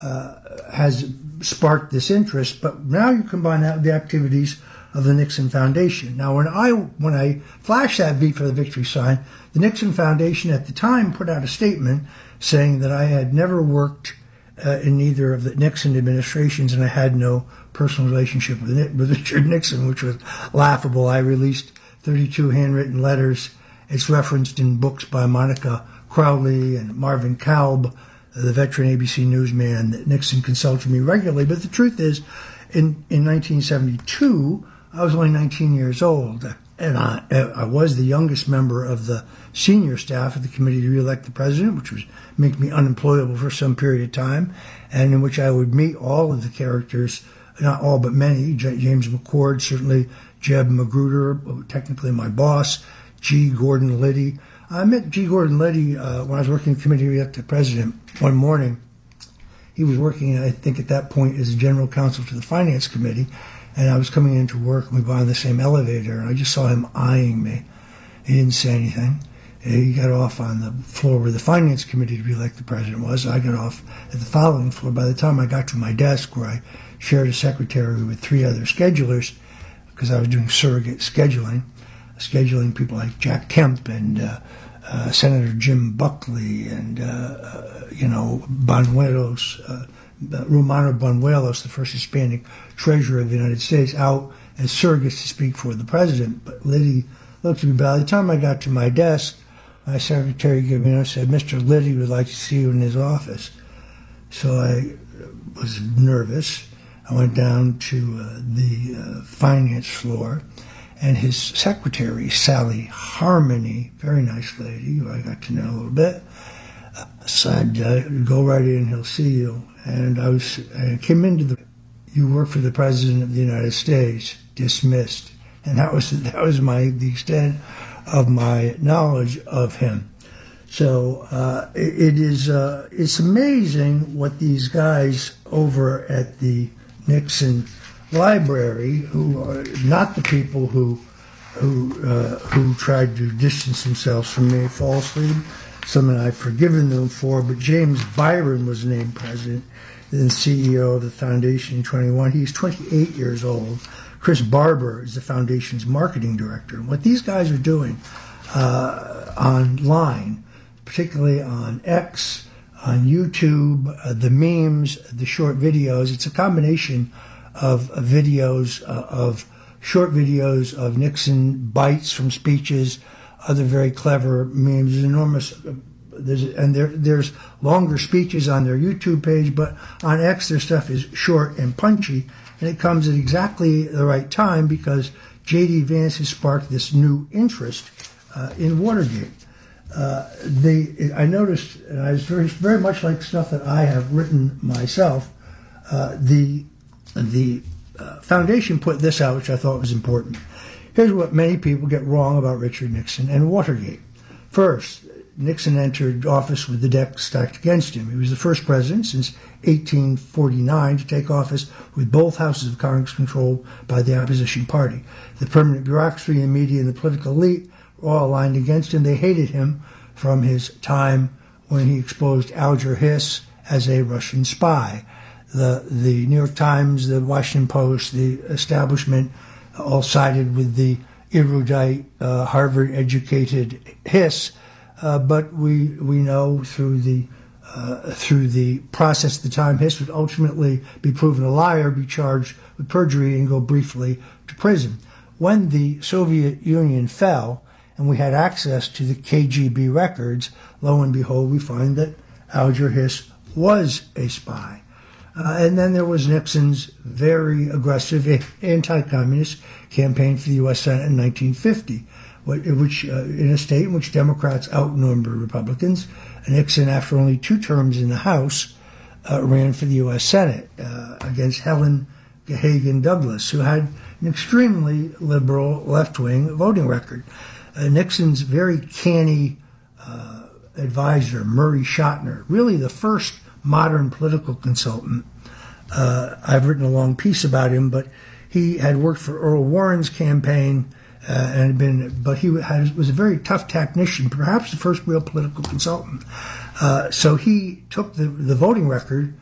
has sparked this interest. But now you combine that with the activities of the Nixon Foundation. Now, when I flashed that V for the victory sign, the Nixon Foundation at the time put out a statement saying that I had never worked in either of the Nixon administrations, and I had no personal relationship with Richard Nixon, which was laughable. I released 32 handwritten letters. It's referenced in books by Monica Crowley and Marvin Kalb, the veteran ABC newsman, that Nixon consulted me regularly. But the truth is, in 1972, I was only 19 years old, and I was the youngest member of the senior staff of the committee to re-elect the president, which was make me unemployable for some period of time, and in which I would meet all of the characters, not all but many, James McCord, certainly Jeb Magruder, technically my boss, G. Gordon Liddy. I met G. Gordon Liddy when I was working in the committee to re-elect the president one morning. He was working, I think at that point, as a general counsel to the Finance Committee, and I was coming into work, and we were on the same elevator, and I just saw him eyeing me. He didn't say anything. He got off on the floor where the Finance Committee to re-elect the president was. I got off at the following floor. By the time I got to my desk, where I shared a secretary with 3 other schedulers, because I was doing surrogate scheduling people like Jack Kemp and Senator Jim Buckley and, Banuelos, Romano Banuelos, the first Hispanic treasurer of the United States, out as surrogates to speak for the president. But Liddy looked at me. By the time I got to my desk, my secretary said, "Mr. Liddy would like to see you in his office." So I was nervous. I went down to the finance floor, and his secretary, Sally Harmony, very nice lady, who I got to know a little bit, said, "Go right in, he'll see you." And I came into "You work for the President of the United States," dismissed. And that was the extent of my knowledge of him. So it's amazing what these guys over at the Nixon Library, who are not the people who tried to distance themselves from me falsely, something I've forgiven them for, but James Byron was named president and CEO of the foundation in 21. He's 28 years old. Chris Barber is the foundation's marketing director. And what these guys are doing online, particularly on X, on YouTube, the memes, the short videos, it's a combination of short videos of Nixon bites from speeches, other very clever memes. There's enormous, there's longer speeches on their YouTube page, but on X their stuff is short and punchy, and it comes at exactly the right time because J.D. Vance has sparked this new interest in Watergate. I noticed, and I was very, very much like stuff that I have written myself, the foundation put this out, which I thought was important. Here's what many people get wrong about Richard Nixon and Watergate. First, Nixon entered office with the deck stacked against him. He was the first president since 1849 to take office with both houses of Congress controlled by the opposition party. The permanent bureaucracy, the media, and the political elite were all aligned against him. They hated him from his time when he exposed Alger Hiss as a Russian spy. The New York Times, the Washington Post, the establishment all sided with the erudite, Harvard-educated Hiss, but we know through the process at the time, Hiss would ultimately be proven a liar, be charged with perjury, and go briefly to prison. When the Soviet Union fell and we had access to the KGB records, lo and behold, we find that Alger Hiss was a spy. And then there was Nixon's very aggressive anti-communist campaign for the U.S. Senate in 1950, which in a state in which Democrats outnumbered Republicans. Nixon, after only 2 terms in the House, ran for the U.S. Senate against Helen Hagan Douglas, who had an extremely liberal left-wing voting record. Nixon's very canny advisor, Murray Schotner, really the first modern political consultant. I've written a long piece about him, but he had worked for Earl Warren's campaign but he was a very tough technician, perhaps the first real political consultant. So he took the voting record